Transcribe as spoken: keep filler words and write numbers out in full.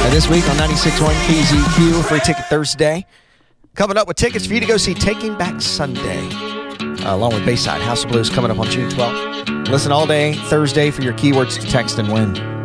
uh, this week on ninety-six point one K Z Q, Free Ticket Thursday. Coming up with tickets for you to go see Taking Back Sunday, uh, along with Bayside House of Blues coming up on June twelfth. Listen all day Thursday for your keywords to text and win.